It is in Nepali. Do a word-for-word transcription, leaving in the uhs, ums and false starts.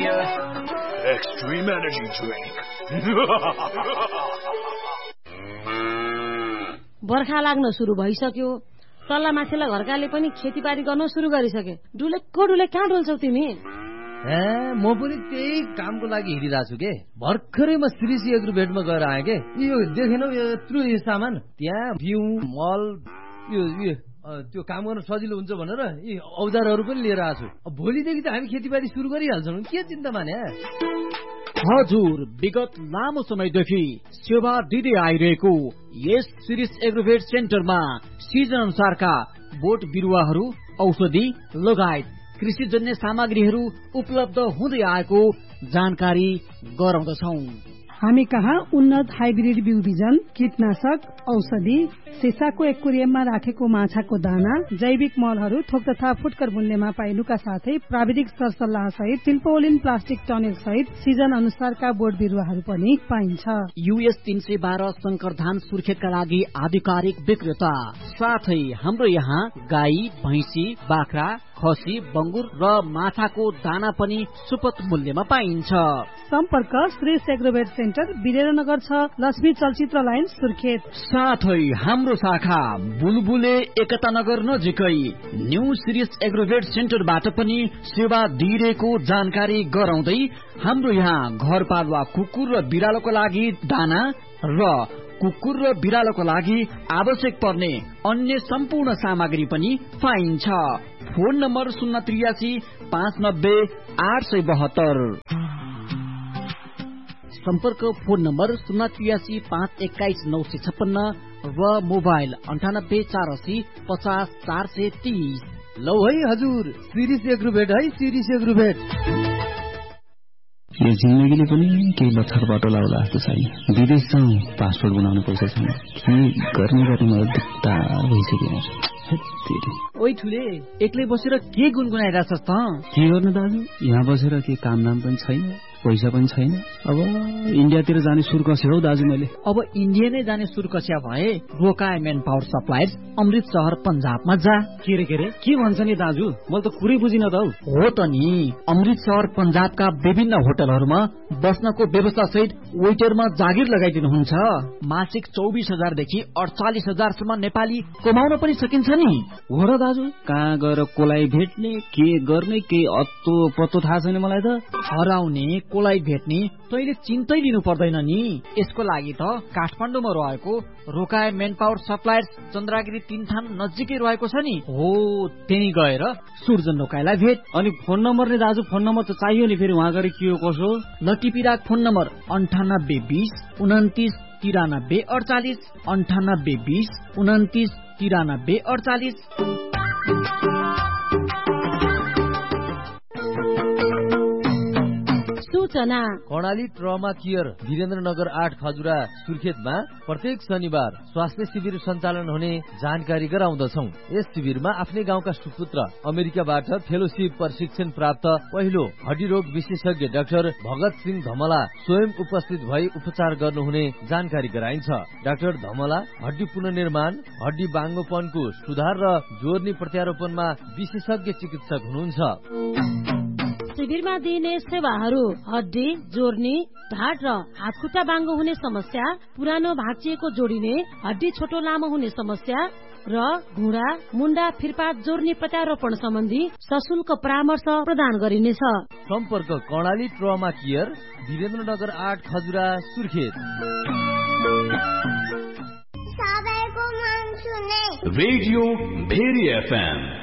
Premier Extreme Energy Drink. बर्खा लाग्न सुरु भइसक्यो। तल्ला माथिल्ला घरकाले पनि खेतीबारी गर्न सुरु गरिसके। डुलेको डुले कहाँ डुल्छौ तिमी? ए म पनि त्यही कामको लागि हिँडिरहेको छु के। भर्खरै म श्रीसी एग्रोभेटमा गएर आएँ के। यो देखेनौ यत्रो यो सामान, त्यहाँ बिउ मल यो यो त्यो काम गर्न सजिलो हुन्छ भनेर यी औजारहरू पनि लिएर आएको छु। भोलिदेखि त हामी खेतीबारी सुरु गरिहाल्छौँ, के चिन्ता माने। हजुर, विगत लामो समयदेखि सेवा दिँदै आइरहेको यस सिरिस एग्रोभेट सेन्टरमा सिजन अनुसारका बोट बिरुवाहरू, औषधि लगायत कृषिजन्य सामग्रीहरू उपलब्ध हुँदै आएको जानकारी गराउँदछौँ। हामी कहाँ उन्नत हाइब्रिड बिउ बिजन, कीटनाशक, औषधि, सिसाको एक्वेरियममा राखेको माछाको दाना, जैविक मलहरू, थोक तथा फुटकर मूल्यमा पाइनुका साथै प्राविधिक सरसल्लाह सहित तिल्पोलिन प्लास्टिक टनेल सहित सिजन अनुसारका बोट बिरुवाहरू पनि पाइन्छ। युएस तीन सय बाह्र शंकर धान सुर्खेतका लागि आधिकारिक विक्रेता। साथै हाम्रो यहाँ गाई, भैंसी, बाख्रा, खसी, बंगुर र माछाको दाना पनि सुपथ मूल्यमा पाइन्छ। सम्पर्क श्री एग्रोभेट सेन्टर, वीरेन्द्रनगर छ, लक्ष्मी चलचित्र लाइन, सुर्खेत। साथै हाम्रो शाखा बुलबुले एकता नगर नजिकै न्यू सिरिस एग्रोभेट सेन्टरबाट पनि सेवा दिइरहेको जानकारी गराउँदै हाम्रो यहाँ घरपालुवा कुकुर र बिरालोको लागि दाना र कुकुर र बिरालोको लागि आवश्यक पर्ने अन्य सम्पूर्ण सामग्री पनि पाइन्छ। फोन नम्बर शून्य त्रियासी पाँच नब्बे आठ सय बहत्तर। सम्पर्क फोन नम्बर शून्य त्रियासी पाँच एक्काइस नौ सय छप्पन्न र मोबाइल अन्ठानब्बे चार असी पचास चार सय तीस। लौ है हजुर, सिरिस एग्रोभेट है, सिरिस एग्रोभेट। यो जिन्दगीले पनि केही लथर बाटो लाउला जस्तो छैन। विदेश जाउँ, पासपोर्ट बनाउनु पैसा छैन। के गर्ने गर्ने मलाई दुख्ता भइसक्यो। ओइ ठुले, एक्लै बसेर के गुनगुनाइरहेछस् त? के गर्नु दाजु, यहाँ बसेर के काम नाम पनि छैन, पैसा पनि छैन। अब इन्डियातिर जाने सुर कस्यो हौ दाजु मैले। अब इन्डिया नै जाने सुर कस्या भए रोकाए मेन पावर सप्लायर्स अमृत शहर पंजाबमा जा। के रे के रे के भन्छ नि दाजु, मैले त कुरै बुझिन त। हो त नि, अमृत शहर पंजाबका विभिन्न होटलहरूमा बस्नको व्यवस्था सहित वेटरमा जागिर लगाइदिनुहुन्छ। मासिक चौबिस हजारदेखि अडचालिस हजारसम्म नेपाली कमाउन पनि सकिन्छ नि। हो र दाजु, कहाँ गएर कोलाई भेट्ने, के गर्ने, के अत्तो पत्तो थाहा छैन मलाई त। हराउने कोलाई भेट्ने तैले चिन्तै लिनु पर्दैन नि। यसको लागि त काठमाडौँमा रहेको रोकाए मेन पावर सप्लायर्स चन्द्रागिरी तीन थान नजिकै रहेको छ नि। हो, त्यही गएर सुर्जन रोकाएलाई भेट। अनि फोन नम्बर नि दाजु, फोन नम्बर त चाहियो नि, फेरि वहाँ गएर के हो कसो। लटिपिराक फोन नम्बर अन्ठानब्बे बिस उन्तिस तिरानब्बे अडचालिस, अन्ठानब्बे बिस उन्तिस तिरानब्बे अडचालिस। सूचना कर्णाली ट्रमा केयर वीरेन्द्रनगर आठ खजुरा सुर्खेतमा प्रत्येक शनिबार स्वास्थ्य शिविर सञ्चालन हुने जानकारी गराउँदछौ। यस शिविरमा आफ्नै गाउँका सुपुत्र अमेरिकाबाट फेलोशिप प्रशिक्षण प्राप्त पहिलो हड्डी रोग विशेषज्ञ डाक्टर भगत सिंह धमला स्वयं उपस्थित भई उपचार गर्नुहुने जानकारी गराइन्छ। डाक्टर धमला हड्डी पुनर्निर्माण, हड्डी बाङ्गोपनको सुधार र जोर्नी प्रत्यारोपणमा विशेषज्ञ चिकित्सक हुनुहुन्छ। शिविरमा दिइने सेवाहरू हड्डी जोर्नी, ढाड र हातखुट्टा बाङ्गो हुने समस्या, पुरानो भाँचिएको जोडिने, हड्डी छोटो लामो हुने समस्या र घुँडा मुन्डा फिरपात जोर्नी प्रत्यारोपण सम्बन्धी सशुल्क परामर्श प्रदान गरिनेछ। सम्पर्क कर्णाली ट्रमा केयर वीरेन्द्रनगर आठ Khajura Surkhet. Radio very FM